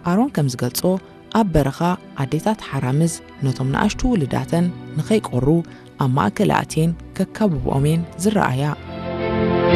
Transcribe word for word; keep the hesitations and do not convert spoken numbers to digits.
ኣሮን ከም ዝገልጾ ኣብ በረኻ ኣዴታት ሓራምዝ ነቶም ንኣሽቱ ውልዳተን ንኸይቆሩ ኣብ ማእከል ኣእቴን ከካብብኦሜን ዝረኣያ